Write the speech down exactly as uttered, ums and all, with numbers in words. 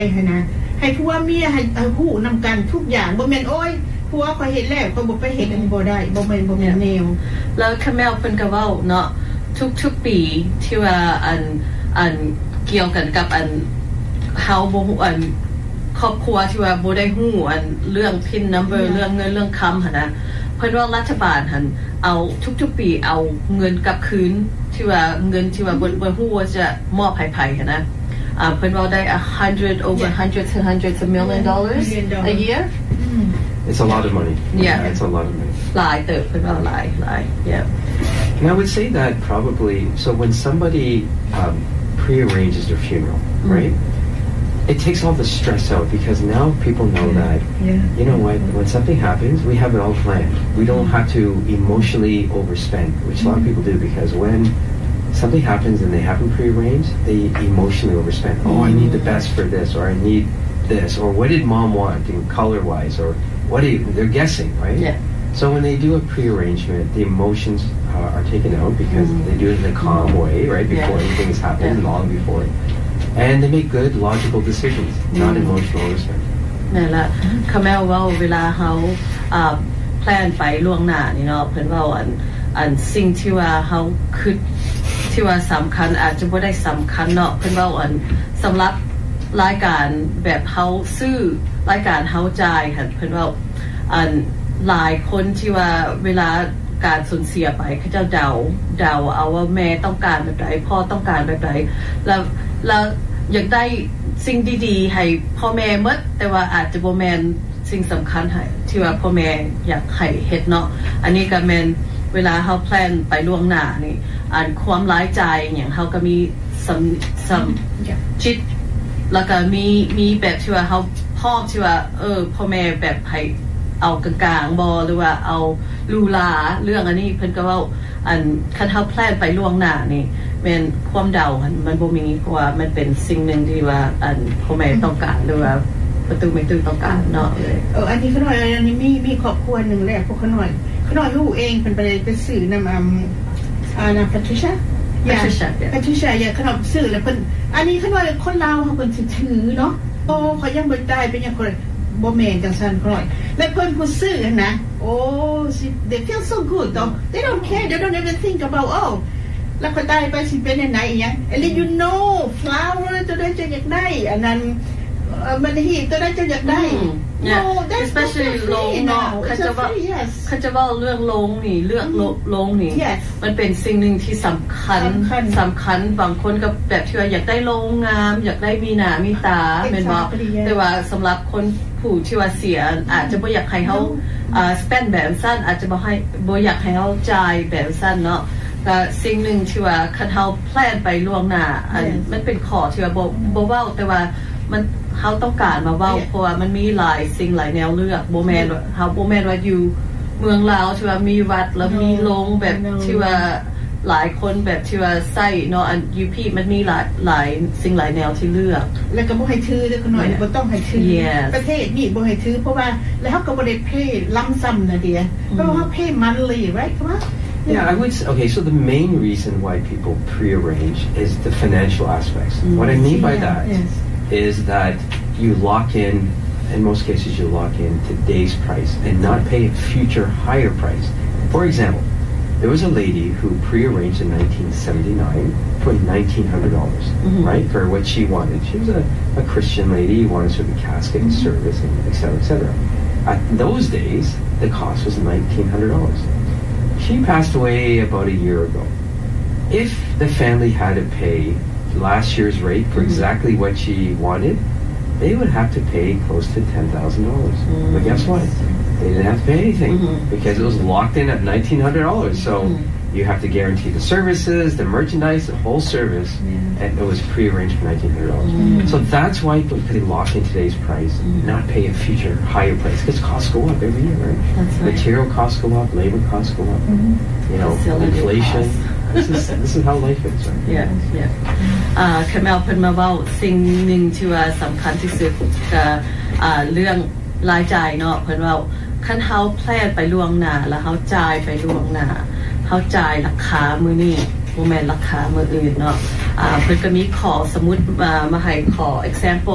นะให้ผัวเมียให้ฮู้นำกันทุกอย่างบ่แม่นโอ้ยผัวก็เฮ็ดแล้วก็บ่ไปเฮ็ดอันบ่ได้บ่แม่นบ่แม่นแนวแล้วคาเมลเพิ่นก็เว้าเนาะทุกๆปีที่ว่าอันอันเกี่ยวกันกับอันเฮาบ่ฮู้อันครอบครัวที่ว่าบ่ได้ฮู้อันเรื่อง pin number เรื่องเงินเรื่องคำหั่นนะเพิ่นว่ารัฐบาลหั่นเอาทุกๆปีเอาเงินกลับคืนที่ว่าเงินที่ว่าบ่บ่ฮู้ว่าจะมอบให้ไผหั่นนะอ่าเพิ่นว่าได้ one hundred over hundreds and hundreds of million dollars a year It's a lot of money. Yeah, it's a lot of money. หลายเติบเพิ่นว่าหลายหลาย yeah And I would say that probably so when somebody um, prearranges their funeral, mm. right? It takes all the stress out because now people know yeah. that yeah. you know what, when something happens, we have it all planned. We don't have to emotionally overspend, which mm. a lot of people do because when something happens and they haven't prearranged, they emotionally overspend. Mm. Oh, I need the best for this, or I need this, or what did mom want in color-wise, or what do you, they're guessing, right? Yeah. So when they do a pre-arrangement, the emotions uh, are taken out because mm. they do it in a calm way, right, before yeah. anything has happened, yeah. long before. And they make good, logical decisions, mm. not emotional overspend. นั่นล่ะคาเมลว่าเวลาเฮาอ่าแพลนไปล่วงหน้านี่เนาะเพิ่นว่าอันอันสิ่งที่ว่าเฮาคิดที่ว่าสำคัญอาจจะบ่ได้สำคัญเนาะเพิ่นว่าอันสำหรับรายการแบบเฮาซื้อรายการเฮาจ่ายค่ะเพิ่นว่าอันหลายคนที่ว่าเวลาการสูญเสียไปเขาเจ้าเดาเดาเอาว่าแม่ต้องการแบบไหนพ่อต้องการแบบไหนแล้วแล้วอยากได้สิ่งดีๆให้พ่อแม่หมดแต่ว่าอาจจะบ่แม่นสิ่งสำคัญให้ที่ว่าพ่อแม่อยากให้เฮ็ดเนาะอันนี้ก็แม่นเวลาเฮาแพลนไปล่วงหน้านี่อันความหลายใจอย่างเฮาก็มีสัมสัมจิตแล้วก็มีมีแบบที่ว่าเฮาพร้อมที่ว่าเออพ่อแม่แบบให้เอากลางๆบ่หรือว่าเอาลูลาเรื่องอันนี้เพิ่นก็เว้าอันคันเฮาแพลนไปล่วงหน้านี่แม่นความเดามันบ่มีเพราะว่ามันเป็นสิ่งนึงที่ว่าอันพ่อแม่ต้องการหรือว่าประตูไม่ตื่นต้องการเนาะเอออันนี้ขน้อยอันนี้มีมีครอบครัวนึงแหละพวกขน้อยขน้อยรู้เองเพิ่นไปไปซื้อนำอ่าอ่าแพทริเชียแพทริเชียแพทริเชียอย่าขนมซื้อแล้วเพิ่นอันนี้ขน้อยคนลาวเฮาเพิ่นสิถือเนาะโอ้เขายังบ่ได้เป็นหยังคนบ่แม่นจังซั่นขน้อยแล้วเพิ่นผู้ซื้อนะโอ้ they feel so good though they don't care they don't even think about oh แล้วก็ได้ไปสิเป็นยังไงอีหยัง and you know flower ตัวใดจะอยากได้อันนั้นมันฮีตัวใดจะอยากได้ no especially โรงเนาะเขาจะว่าเขาจะว่าเรื่องโรงนี่เรื่องโรงนี่มันเป็นสิ่งนึงที่สำคัญสำคัญบางคนก็แบบที่ว่าอยากได้โรงงามอยากได้มีหน้ามีตาแม่นบ่แต่ว่าสำหรับคนผู้ที่ว่าเสียอาจจะบ่อยากให้เฮาอ่า spend แบบสั้นอาจจะบ่ให้บ่อยากให้เฮาจ่ายแบบสั้นเนาะก็สิ่งนึงที่ว่าคันเฮาแพลนไปล่วงหน้าอันมันเป็นข้อที่ว่าบ่บ่เว้าแต่ว่ามันเฮาต้องการมาเว้าเพราะว่ามันมีหลายสิ่งหลายแนวเลือกบ่แม่นเฮาบ่แม่นว่าอยู่เมืองลาวที่ว่ามีวัดแล้วมีโรงแบบที่ว่าหลายคนแบบที่ว่าใส่เนาะอัน ยู พี มันมีหลายหลายสิ่งหลายแนวที่เลือกแล้วก็บ่ให้ถือเด้อคนน้อยบ่ต้องให้ถือประเทศนี้บ่ให้ถือเพราะว่าแล้วเฮาก็บ่ได้เพย์ล้ำซ้ำนะเดียเพราะว่าเฮาเพย์ monthly right come on Yeah, I would say, okay, so the main reason why people prearrange is the financial aspects. Mm. What I mean by yeah, that yes. is that you lock in, in most cases you lock in today's price and not pay a future higher price. For example, there was a lady who prearranged in nineteen seventy-nine for nineteen hundred dollars, mm-hmm. right, for what she wanted. She was a, a Christian lady, wanted to have a casket and service, and et cetera, et cetera. At those days, the cost was nineteen hundred dollars. She passed away about a year ago. If the family had to pay last year's rate for exactly what she wanted, they would have to pay close to ten thousand dollars. Mm-hmm. But guess what? They didn't have to pay anything mm-hmm. because it was locked in at nineteen hundred dollars. So mm-hmm. you have to guarantee the services, the merchandise, the whole service, yeah. and it was prearranged for nineteen hundred dollars. Mm-hmm. So that's why people could lock in today's price, mm-hmm. not pay a future higher price because costs go up every year, right? That's right. Material costs go up, labor costs go up, mm-hmm. you know, inflation. this is this is how life is, right? Yeah, yeah. อ่าคาเมลเพิ่นมาเว้าสิ่งนึงที่ว่าสำคัญที่สุดก็อ่าเรื่องรายจ่ายเนาะเพิ่นว่าคันเฮาแพลนไปล่วงหน้าแล้วเฮาจ่ายไปล่วงหน้าเฮาจ่ายราคามื้อนี้บ่แม่นราคามื้ออื่นเนาะอ่าเพิ่นก็มีขอสมมุติมามาให้ขอ example